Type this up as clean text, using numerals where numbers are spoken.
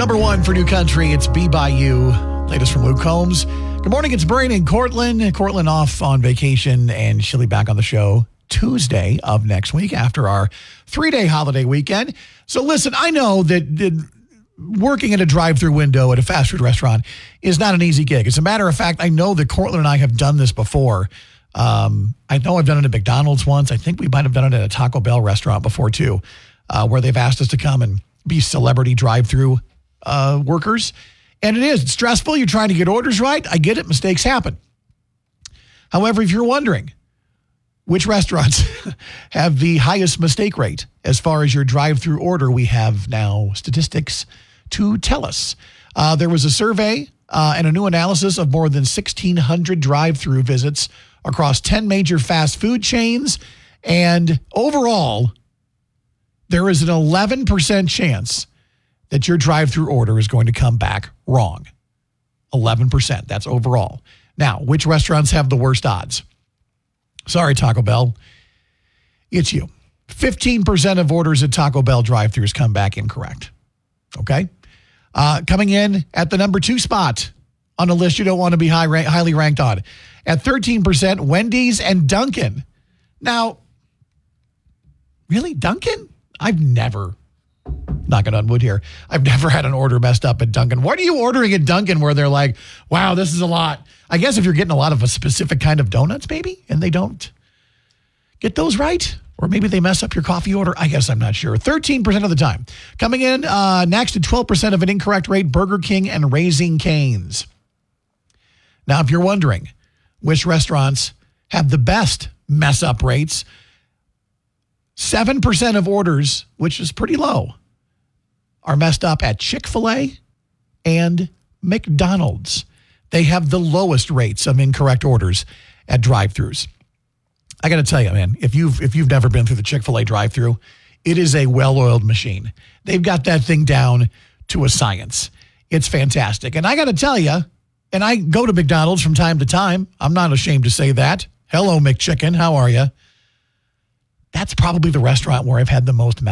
Number one for New Country, it's Be By You. Latest from Luke Combs. Good morning, it's Brain and Cortland. Cortland off on vacation, and she'll be back on the show Tuesday of next week after our 3-day holiday weekend. So listen, I know that working at a drive-through window at a fast food restaurant is not an easy gig. As a matter of fact, I know that Cortland and I have done this before. I know I've done it at McDonald's once. I think we might have done it at a Taco Bell restaurant before too, where they've asked us to come and be celebrity drive-through workers. And it's stressful. You're trying to get orders right. I get it. Mistakes happen. However, if you're wondering which restaurants have the highest mistake rate as far as your drive-through order, we have now statistics to tell us. There was a survey and a new analysis of more than 1,600 drive-through visits across 10 major fast food chains. And overall, there is an 11% chance that your drive-through order is going to come back wrong. 11%. That's overall. Now, which restaurants have the worst odds? Sorry, Taco Bell. It's you. 15% of orders at Taco Bell drive-thrus come back incorrect. Okay? Coming in at the number 2 spot on a list you don't want to be highly ranked on. At 13%, Wendy's and Dunkin'. Now, really, Dunkin'? I've never, knocking on wood here, I've never had an order messed up at Dunkin'. What are you ordering at Dunkin' where they're like, wow, this is a lot? I guess if you're getting a lot of a specific kind of donuts, maybe, and they don't get those right, or maybe they mess up your coffee order. I guess I'm not sure. 13% of the time. Coming in next at 12% of an incorrect rate, Burger King and Raising Cane's. Now, if you're wondering which restaurants have the best mess-up rates, 7% of orders, which is pretty low, are messed up at Chick-fil-A and McDonald's. They have the lowest rates of incorrect orders at drive-thrus. I got to tell you, man, if you've never been through the Chick-fil-A drive-thru, it is a well-oiled machine. They've got that thing down to a science. It's fantastic. And I got to tell you, and I go to McDonald's from time to time. I'm not ashamed to say that. Hello, McChicken. How are you? That's probably the restaurant where I've had the most